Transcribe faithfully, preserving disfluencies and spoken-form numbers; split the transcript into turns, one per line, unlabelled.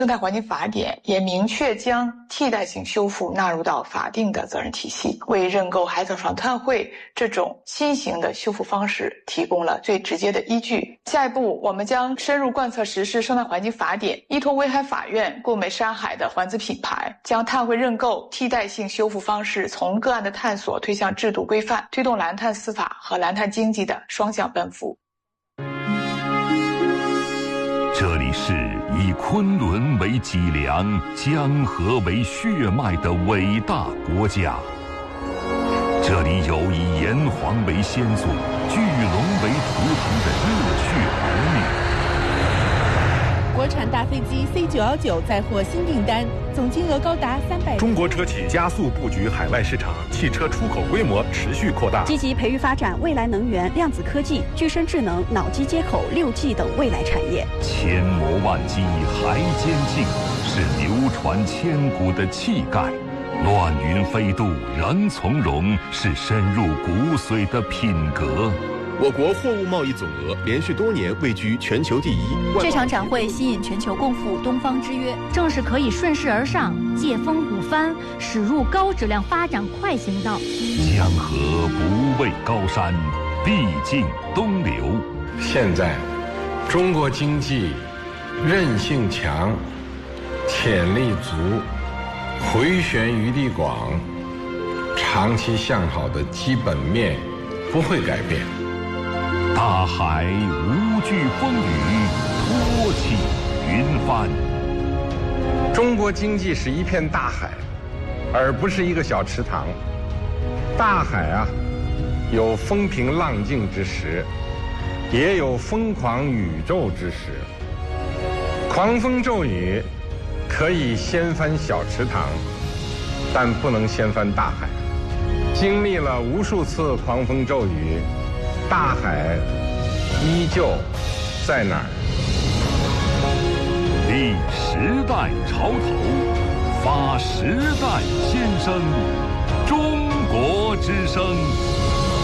生态环境法典也明确将替代性修复纳入到法定的责任体系，为认购海草爽碳汇这种新型的修复方式提供了最直接的依据。下一步，我们将深入贯彻实施生态环境法典，依托威海法院购美山海的环资品牌，将碳汇认购替代性修复方式从个案的探索推向制度规范，推动蓝碳司法和蓝碳经济的双向奔赴。
这里是以昆仑为脊梁、江河为血脉的伟大国家。这里有以炎黄为先祖、巨龙为图腾的热血儿女。
国产大飞机 C 九一九再获新订单，总金额高达三百。
中国车企加速布局海外市场，汽车出口规模持续扩大，
积极培育发展未来能源、量子科技、具身智能、脑机接口、六 G 等未来产业。
千磨万击还坚劲，是流传千古的气概；乱云飞渡仍从容，是深入骨髓的品格。
我国货物贸易总额连续多年位居全球第一。
这场展会吸引全球共赴东方之约，正是可以顺势而上、借风鼓帆，驶入高质量发展快行道。
江河不畏高山，必尽东流。
现在，中国经济韧性强，潜力足，回旋余地广，长期向好的基本面不会改变。
大海无惧风雨，托起云帆。
中国经济是一片大海，而不是一个小池塘。大海啊，有风平浪静之时，也有疯狂宇宙之时。狂风骤雨可以掀翻小池塘，但不能掀翻大海。经历了无数次狂风骤雨，大海依旧在哪儿？
立时代潮头，发时代先声，中国之声。